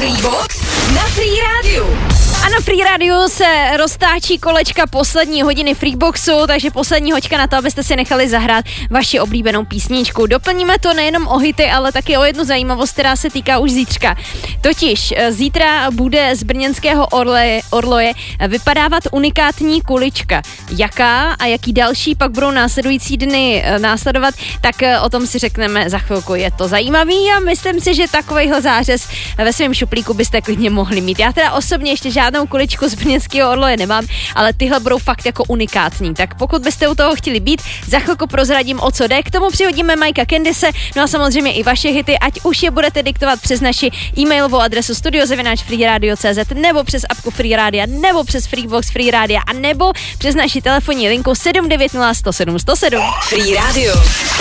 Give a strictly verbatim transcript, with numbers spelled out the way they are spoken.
Freebox na Free Radio. A na Free Radio se roztáčí kolečka poslední hodiny Freeboxu, takže poslední hoďka na to, abyste si nechali zahrát vaši oblíbenou písničku. Doplníme to nejenom o hity, ale taky o jednu zajímavost, která se týká už zítřka. Totiž zítra bude z brněnského Orloje, Orloje vypadávat unikátní kulička. Jaká a jaký další pak budou následující dny následovat, tak o tom si řekneme za chvilku. Je to zajímavý a myslím si, že takovejhle zářez ve svém šuplíku byste klidně mohli mít. Já teda osobně ještě žádnou kuličku z brněnského Orloje nemám, ale tyhle budou fakt jako unikátní. Tak pokud byste u toho chtěli být, za chvilku prozradím, o co jde. K tomu přihodíme Mikea Candice, no a samozřejmě i vaše hity, ať už je budete diktovat přes naši e-mailovou adresu studio zavináč free radio tečka cz nebo přes apku Free Radia, nebo přes Freebox Free Radia a nebo přes naši telefonní linku sedm devět nula sto sedm sto sedm. Free Radio.